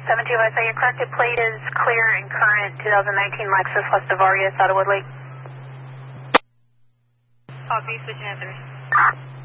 72, I say your corrected plate is clear and current 2019 Lexus west of Arias out of Woodlake. Copy, switching answers.